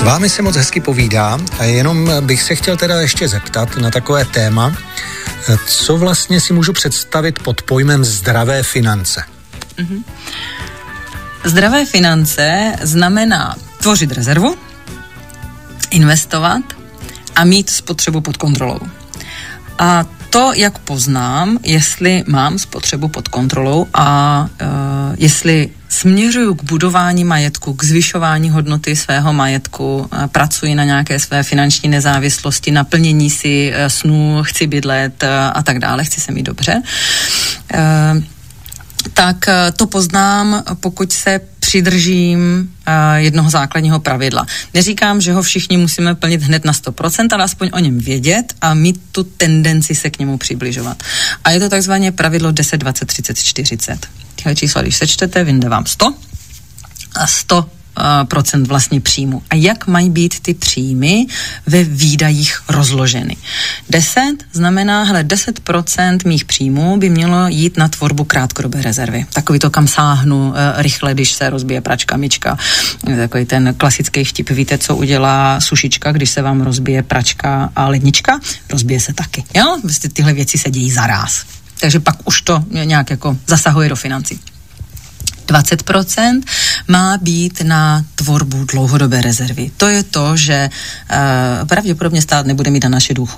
vámi se moc hezky povídá a jenom bych se chtěl teda ještě zeptat na takové téma, co vlastně si můžu představit pod pojmem zdravé finance. Zdravé finance znamená tvořit rezervu, investovat a mít spotřebu pod kontrolou. A to, jak poznám, jestli mám spotřebu pod kontrolou a jestli směřuju k budování majetku, k zvyšování hodnoty svého majetku, pracuji na nějaké své finanční nezávislosti, naplnění si snů, chci bydlet a tak dále, chci se mít dobře, tak to poznám, pokud se přidržím jednoho základního pravidla. Neříkám, že ho všichni musíme plnit hned na 100%, ale aspoň o něm vědět a mít tu tendenci se k němu přibližovat. A je to takzvané pravidlo 10, 20, 30, 40. Tyhle čísla, když sečtete, vyjde vám 100 a 100% vlastní příjmu. A jak mají být ty příjmy ve výdajích rozloženy? 10 znamená, 10% mých příjmů by mělo jít na tvorbu krátkodobé rezervy. Takový to, kam sáhnu rychle, když se rozbije pračka, myčka. Takový ten klasický vtip. Víte, co udělá sušička, když se vám rozbije pračka a lednička? Rozbije se taky. Jo? Vlastně tyhle věci se dějí zaráz. Takže pak už to nějak jako zasahuje do financí. 20% má být na tvorbu dlouhodobé rezervy. To je to, že pravděpodobně stát nebude mít na naše důchody.